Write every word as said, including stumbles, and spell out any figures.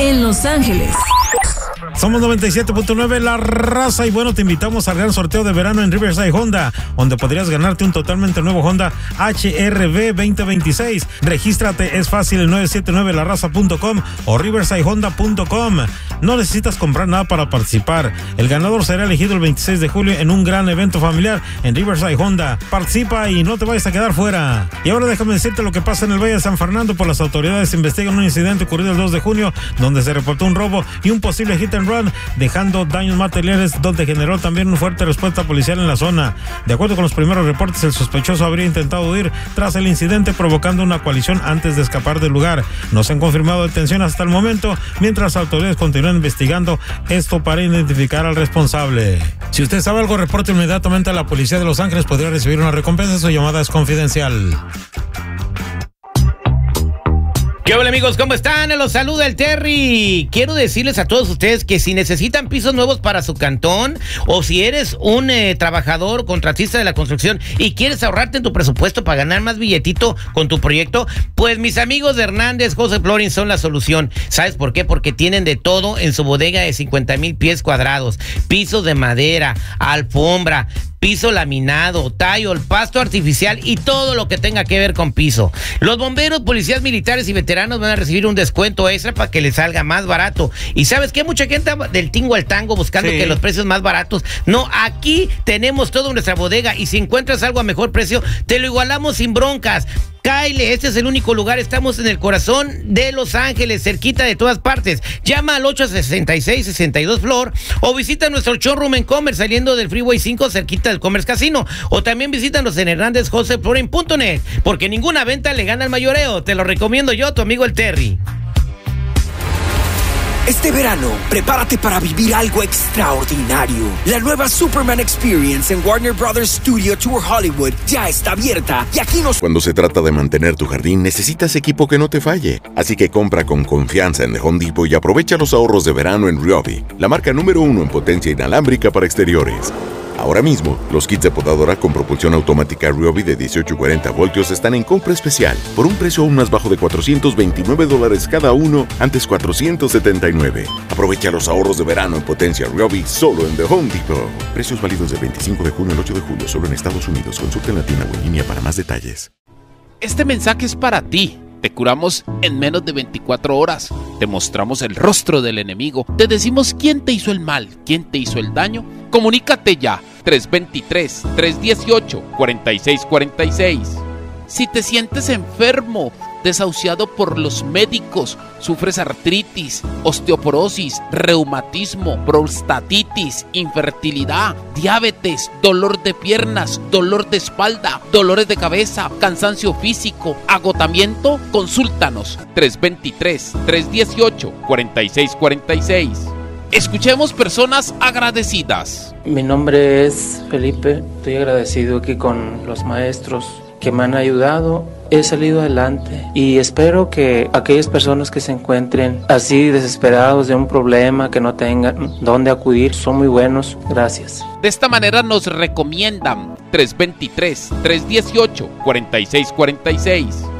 en Los Ángeles. Somos noventa y siete punto nueve La Raza y bueno, te invitamos al gran sorteo de verano en Riverside Honda, donde podrías ganarte un totalmente nuevo Honda H R V veinte veintiséis. Regístrate, es fácil en nueve siete nueve la raza punto com o riverside honda punto com. No necesitas comprar nada para participar. El ganador será elegido el veintiséis de julio en un gran evento familiar en Riverside Honda. Participa y no te vayas a quedar fuera. Y ahora déjame decirte lo que pasa en el Valle de San Fernando. Por las autoridades investigan un incidente ocurrido el dos de junio, donde se reportó un robo y un posible hit and run, dejando daños materiales, donde generó también una fuerte respuesta policial en la zona. De acuerdo con los primeros reportes, el sospechoso habría intentado huir tras el incidente, provocando una colisión antes de escapar del lugar. No se han confirmado detenciones hasta el momento, mientras las autoridades continúan investigando esto para identificar al responsable. Si usted sabe algo, reporte inmediatamente a la policía de Los Ángeles. Podría recibir una recompensa. Su llamada es confidencial. ¿Qué hola amigos? ¿Cómo están? Los saluda el Terry. Quiero decirles a todos ustedes que si necesitan pisos nuevos para su cantón, o si eres un eh, trabajador contratista de la construcción y quieres ahorrarte en tu presupuesto para ganar más billetito con tu proyecto, pues mis amigos de Hernández José Flooring son la solución. ¿Sabes por qué? Porque tienen de todo en su bodega de cincuenta mil pies cuadrados: pisos de madera, alfombra, piso laminado, tile, pasto artificial y todo lo que tenga que ver con piso. Los bomberos, policías militares y veteranos van a recibir un descuento extra para que les salga más barato. Y ¿sabes qué? Mucha gente del tingo al tango buscando sí. que los precios más baratos. No, aquí tenemos todo en nuestra bodega y si encuentras algo a mejor precio, te lo igualamos sin broncas. Kyle, este es el único lugar, estamos en el corazón de Los Ángeles, cerquita de todas partes. Llama al ocho sesenta y seis sesenta y dos Flor o visita nuestro showroom en Commerce, saliendo del Freeway cinco, cerquita del Commerce Casino. O también visítanos en Hernández José Flooring punto net, porque ninguna venta le gana al mayoreo. Te lo recomiendo yo, tu amigo el Terry. Este verano, prepárate para vivir algo extraordinario. La nueva Superman Experience en Warner Brothers Studio Tour Hollywood ya está abierta y aquí nos... Cuando se trata de mantener tu jardín, necesitas equipo que no te falle. Así que compra con confianza en The Home Depot y aprovecha los ahorros de verano en Ryobi, la marca número uno en potencia inalámbrica para exteriores. Ahora mismo, los kits de podadora con propulsión automática Ryobi de dieciocho y cuarenta voltios están en compra especial por un precio aún más bajo de cuatrocientos veintinueve dólares cada uno, antes cuatrocientos setenta y nueve. Aprovecha los ahorros de verano en potencia Ryobi solo en The Home Depot. Precios válidos del veinticinco de junio al ocho de julio solo en Estados Unidos. Consulta en la tienda o en línea para más detalles. Este mensaje es para ti. Te curamos en menos de veinticuatro horas. Te mostramos el rostro del enemigo. Te decimos quién te hizo el mal, quién te hizo el daño. Comunícate ya. tres dos tres, tres uno ocho, cuatro seis cuatro seis. Si te sientes enfermo, desahuciado por los médicos, sufres artritis, osteoporosis, reumatismo, prostatitis, infertilidad, diabetes, dolor de piernas, dolor de espalda, dolores de cabeza, cansancio físico, agotamiento, consúltanos. tres dos tres, tres uno ocho, cuatro seis cuatro seis. Escuchemos personas agradecidas. Mi nombre es Felipe, estoy agradecido aquí con los maestros que me han ayudado. He salido adelante y espero que aquellas personas que se encuentren así desesperados de un problema, que no tengan dónde acudir, son muy buenos. Gracias. De esta manera nos recomiendan tres dos tres, tres uno ocho, cuatro seis cuatro seis.